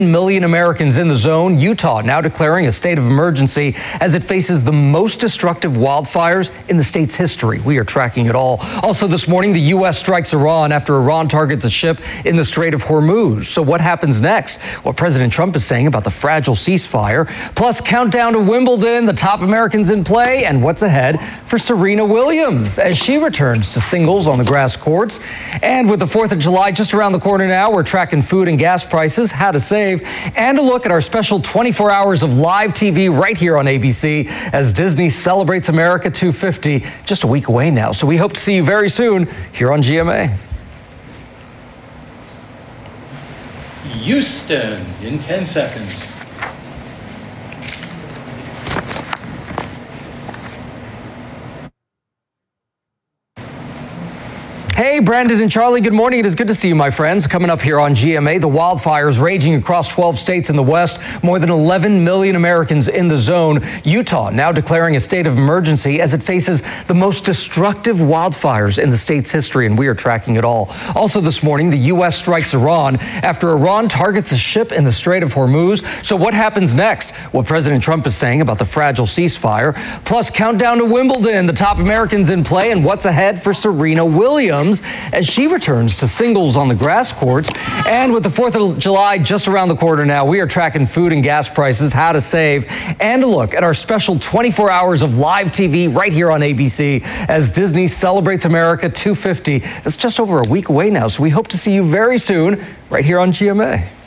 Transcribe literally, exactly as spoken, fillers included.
Million Americans in the zone. Utah now declaring a state of emergency as it faces the most destructive wildfires in the state's history. We are tracking it all. Also this morning, the U S strikes Iran after Iran targets a ship in the Strait of Hormuz. So what happens next? What President Trump is saying about the fragile ceasefire. Plus, countdown to Wimbledon, the top Americans in play, and what's ahead for Serena Williams as she returns to singles on the grass courts. And with the fourth of July just around the corner now, we're tracking food and gas prices, how to save, and a look at our special twenty-four hours of live T V right here on A B C as Disney celebrates America two fifty, just a week away now. So we hope to see you very soon here on G M A. Houston in ten seconds. Hey, Brandon and Charlie, good morning. It is good to see you, my friends. Coming up here on G M A, the wildfires raging across twelve states in the West. More than eleven million Americans in the zone. Utah now declaring a state of emergency as it faces the most destructive wildfires in the state's history, and we are tracking it all. Also this morning, the U S strikes Iran after Iran targets a ship in the Strait of Hormuz. So what happens next? What President Trump is saying about the fragile ceasefire. Plus, countdown to Wimbledon, the top Americans in play, and what's ahead for Serena Williams as she returns to singles on the grass courts. And with the fourth of July just around the corner now, we are tracking food and gas prices, how to save, and a look at our special twenty-four hours of live T V right here on A B C as Disney celebrates America two fifty. It's just over a week away now, so we hope to see you very soon right here on G M A.